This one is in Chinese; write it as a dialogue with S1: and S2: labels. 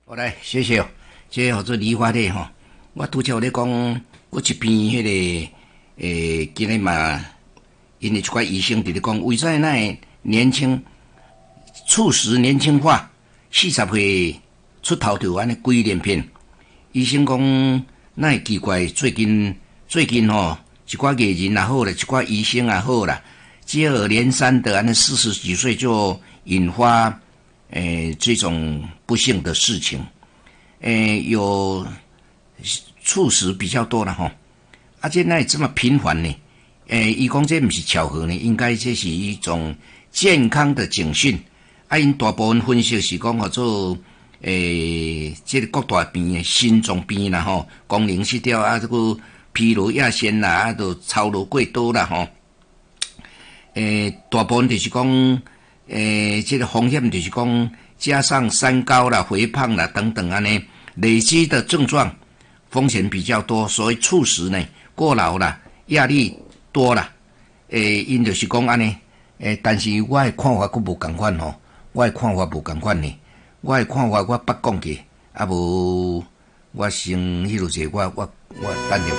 S1: 好来，谢谢哦。这叫做理发的吼，我拄则有咧讲，我一边迄个今日嘛，因为一寡医生伫咧讲，为啥那年轻促使年轻化，40岁出头就安尼鬼连篇。医生讲，那会奇怪，最近吼，一寡艺人也好啦，一寡医生也好啦，接二连三的安尼40几岁就引发这种不幸的事情。有猝死比较多了哈，而且那这么频繁呢？伊讲这不是巧合呢，应该这是一种健康的警讯。因大部分分析是讲叫做这个各大病的心脏病啦吼，功能失调啊，这个疲劳亚线啦，啊，都操劳过多啦吼。大部分就是讲这个风险就是讲。加上三高啦、肥胖啦等等啊呢，累积的症状风险比较多，所以猝死呢过劳啦、压力多啦，因就是讲安尼，但是我的看法佫无共款吼，我的看法无共款呢，我的看法我捌讲过，啊无我先迄落者我等下。